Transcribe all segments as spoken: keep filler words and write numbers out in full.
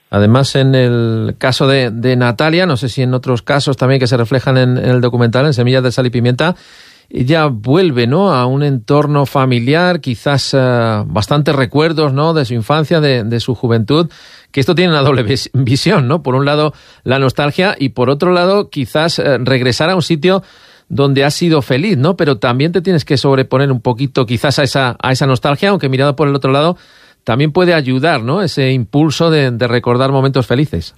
Además, en el caso de, de Natalia, no sé si en otros casos también que se reflejan en, en el documental, en Semillas de Sal y Pimienta, ella vuelve, ¿no?, a un entorno familiar, quizás uh, bastantes recuerdos, ¿no?, de su infancia, de, de su juventud, que esto tiene una doble vis- visión, ¿no? Por un lado, la nostalgia, y por otro lado, quizás uh, regresar a un sitio donde has sido feliz, ¿no? Pero también te tienes que sobreponer un poquito quizás a esa, a esa nostalgia, aunque mirado por el otro lado, también puede ayudar, ¿no?, ese impulso de, de recordar momentos felices.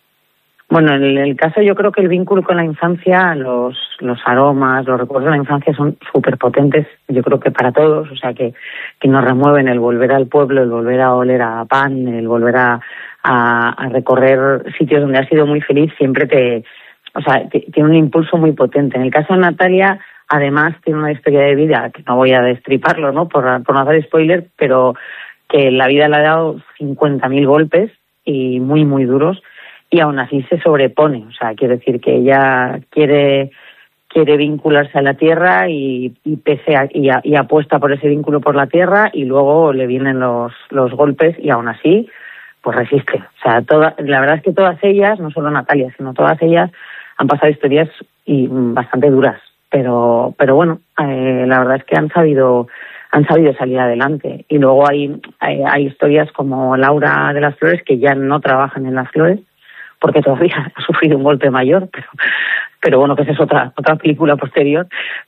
Bueno, en el caso yo creo que el vínculo con la infancia, los los aromas, los recuerdos de la infancia son súper potentes, yo creo que para todos, o sea, que, que nos remueven el volver al pueblo, el volver a oler a pan, el volver a, a, a recorrer sitios donde has sido muy feliz, siempre te, o sea, te, tiene un impulso muy potente. En el caso de Natalia, además, tiene una historia de vida, que no voy a destriparlo, ¿no?, por, por no hacer spoiler, pero que la vida le ha dado cincuenta mil golpes y muy, muy duros, y aún así se sobrepone. O sea, quiere decir que ella quiere quiere vincularse a la tierra y, y pese a, y, a, y apuesta por ese vínculo por la tierra, y luego le vienen los los golpes y aún así pues resiste. O sea, toda, la verdad es que todas ellas, no solo Natalia, sino todas ellas han pasado historias y bastante duras, pero pero bueno, eh, la verdad es que han sabido han sabido salir adelante. Y luego hay, hay hay historias como Laura de las Flores, que ya no trabajan en las flores porque todavía ha sufrido un golpe mayor, pero pero bueno, que esa es otra otra película posterior,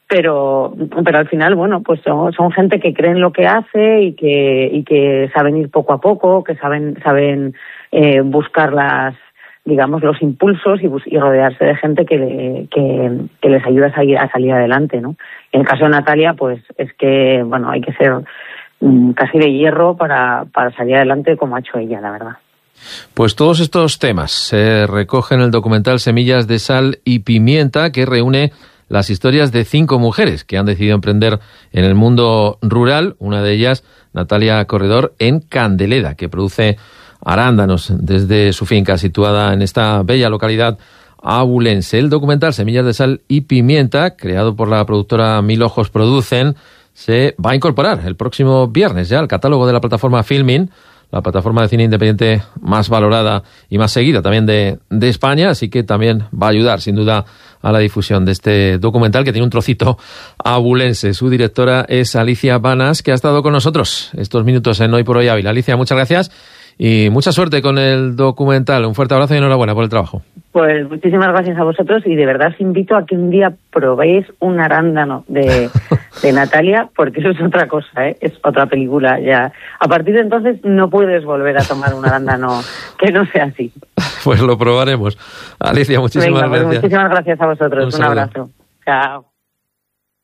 pero pero al final, bueno, pues son, son gente que creen lo que hace y que y que saben ir poco a poco, que saben saben eh, buscar las, digamos, los impulsos y, bus- y rodearse de gente que, le, que que les ayuda a salir a salir adelante, ¿no? En el caso de Natalia, pues es que, bueno, hay que ser mm, casi de hierro para para salir adelante como ha hecho ella, la verdad. Pues todos estos temas se recogen en el documental Semillas de Sal y Pimienta, que reúne las historias de cinco mujeres que han decidido emprender en el mundo rural. Una de ellas, Natalia Corredor, en Candeleda, que produce arándanos desde su finca situada en esta bella localidad abulense. El documental Semillas de Sal y Pimienta, creado por la productora Mil Ojos Producen, se va a incorporar el próximo viernes ya al catálogo de la plataforma Filmin, la plataforma de cine independiente más valorada y más seguida también de, de España, así que también va a ayudar sin duda a la difusión de este documental que tiene un trocito abulense. Su directora es Alicia Banas, que ha estado con nosotros estos minutos en Hoy por Hoy Ávila. Alicia, muchas gracias y mucha suerte con el documental. Un fuerte abrazo y enhorabuena por el trabajo. Pues muchísimas gracias a vosotros, y de verdad os invito a que un día probéis un arándano de, de Natalia, porque eso es otra cosa, ¿eh? Es otra película ya. A partir de entonces no puedes volver a tomar un arándano que no sea así. Pues lo probaremos. Alicia, muchísimas Venga, pues gracias. Muchísimas gracias a vosotros. Un, Un abrazo. Chao.